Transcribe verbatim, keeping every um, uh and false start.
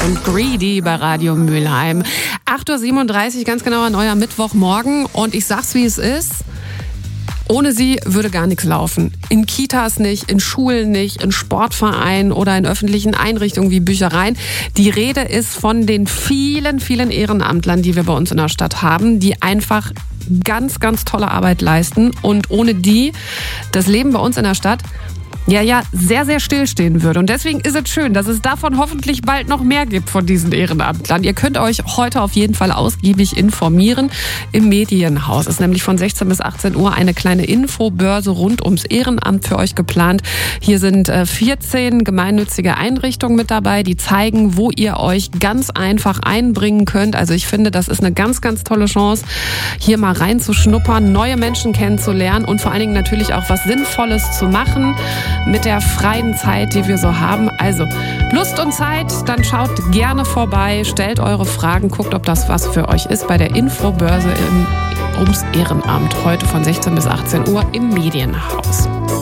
und Greedy bei Radio Mülheim. acht Uhr siebenunddreißig, ganz genau ein neuer Mittwochmorgen. Und ich sag's, wie es ist. Ohne sie würde gar nichts laufen. In Kitas nicht, in Schulen nicht, in Sportvereinen oder in öffentlichen Einrichtungen wie Büchereien. Die Rede ist von den vielen, vielen Ehrenamtlern, die wir bei uns in der Stadt haben, die einfach ganz, ganz tolle Arbeit leisten. Und ohne die das Leben bei uns in der Stadt ja, ja, sehr, sehr stillstehen würde. Und deswegen ist es schön, dass es davon hoffentlich bald noch mehr gibt von diesen Ehrenamtlern. Ihr könnt euch heute auf jeden Fall ausgiebig informieren im Medienhaus. Es ist nämlich von sechzehn bis achtzehn Uhr eine kleine Infobörse rund ums Ehrenamt für euch geplant. Hier sind vierzehn gemeinnützige Einrichtungen mit dabei, die zeigen, wo ihr euch ganz einfach einbringen könnt. Also ich finde, das ist eine ganz, ganz tolle Chance, hier mal reinzuschnuppern, neue Menschen kennenzulernen und vor allen Dingen natürlich auch was Sinnvolles zu machen mit der freien Zeit, die wir so haben. Also Lust und Zeit, dann schaut gerne vorbei, stellt eure Fragen, guckt, ob das was für euch ist bei der Infobörse im, ums Ehrenamt. Heute von sechzehn bis achtzehn Uhr im Medienhaus.